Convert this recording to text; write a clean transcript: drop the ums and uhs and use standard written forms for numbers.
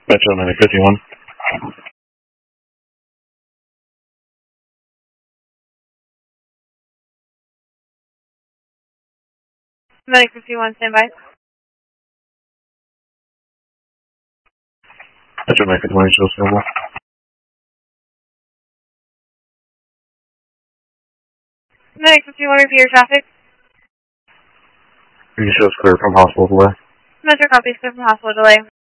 Metro 9051. Medic 51, standby. Metro 9051, show available. Medic 51, repeat your traffic. You show us clear from hospital delay. Metro copies, clear from hospital delay.